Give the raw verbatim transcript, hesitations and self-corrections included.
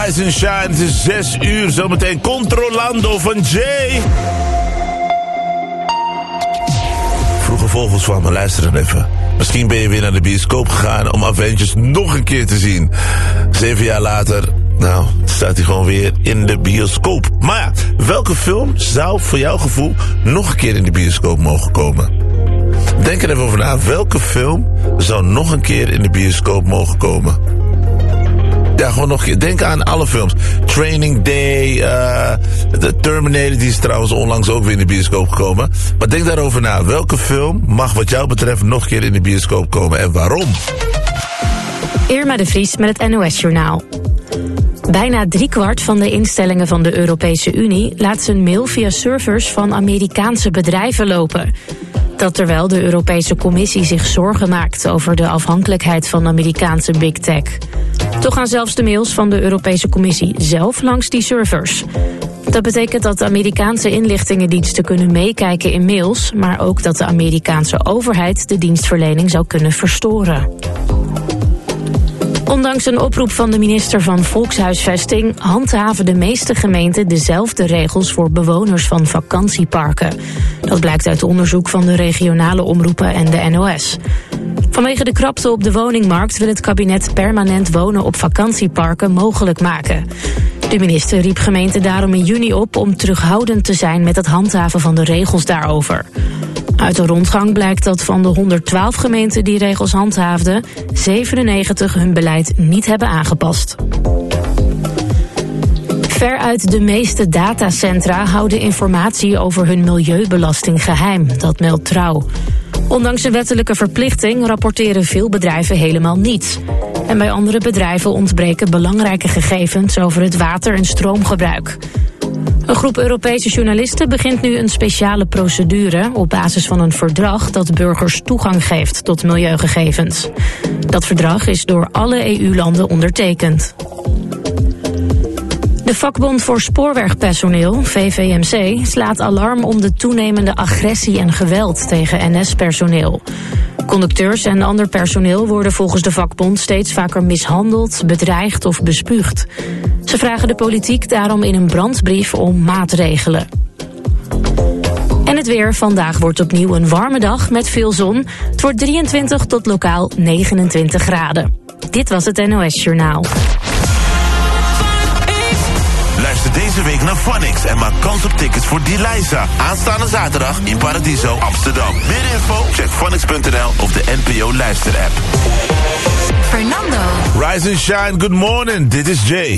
Rise and Shine, het is zes uur. Zometeen Controlando van Jay. Vroege vogels van me, luisteren even. Misschien ben je weer naar de bioscoop gegaan om Avengers nog een keer te zien. Zeven jaar later, nou, staat hij gewoon weer in de bioscoop. Maar ja, welke film zou voor jouw gevoel nog een keer in de bioscoop mogen komen? Denk er even over na. Welke film zou nog een keer in de bioscoop mogen komen? Ja, gewoon nog een keer. Denk aan alle films. Training Day, uh, The Terminator, die is trouwens onlangs ook weer in de bioscoop gekomen. Maar denk daarover na. Welke film mag wat jou betreft nog een keer in de bioscoop komen en waarom? Irma de Vries met het N O S-journaal. Bijna driekwart van de instellingen van de Europese Unie laat zijn mail via servers van Amerikaanse bedrijven lopen. Dat terwijl de Europese Commissie zich zorgen maakt over de afhankelijkheid van Amerikaanse big tech. Toch gaan zelfs de mails van de Europese Commissie zelf langs die servers. Dat betekent dat de Amerikaanse inlichtingendiensten kunnen meekijken in mails, maar ook dat de Amerikaanse overheid de dienstverlening zou kunnen verstoren. Ondanks een oproep van de minister van Volkshuisvesting handhaven de meeste gemeenten dezelfde regels voor bewoners van vakantieparken. Dat blijkt uit onderzoek van de regionale omroepen en de N O S. Vanwege de krapte op de woningmarkt wil het kabinet permanent wonen op vakantieparken mogelijk maken. De minister riep gemeenten daarom in juni op om terughoudend te zijn met het handhaven van de regels daarover. Uit de rondgang blijkt dat van de honderdtwaalf gemeenten die regels handhaafden, zevenennegentig hun beleid niet hebben aangepast. Veruit de meeste datacentra houden informatie over hun milieubelasting geheim, dat meldt Trouw. Ondanks een wettelijke verplichting rapporteren veel bedrijven helemaal niets. En bij andere bedrijven ontbreken belangrijke gegevens over het water- en stroomgebruik. Een groep Europese journalisten begint nu een speciale procedure op basis van een verdrag dat burgers toegang geeft tot milieugegevens. Dat verdrag is door alle E U-landen ondertekend. De vakbond voor spoorwegpersoneel, V V M C, slaat alarm om de toenemende agressie en geweld tegen N S-personeel. Conducteurs en ander personeel worden volgens de vakbond steeds vaker mishandeld, bedreigd of bespuugd. Ze vragen de politiek daarom in een brandbrief om maatregelen. En het weer. Vandaag wordt opnieuw een warme dag met veel zon. Het wordt drieëntwintig tot lokaal negenentwintig graden. Dit was het N O S-journaal. Luister deze week naar Phonics en maak kans op tickets voor Deliza. Aanstaande zaterdag in Paradiso, Amsterdam. Meer info? Check phonics punt n l of de N P O luisterapp. Fernando. Rise and shine, good morning. Dit is Jay.